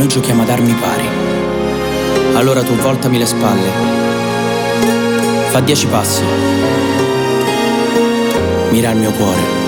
noi giochiamo ad armi pari. Allora tu voltami le spalle, fa 10 passi, mira al mio cuore.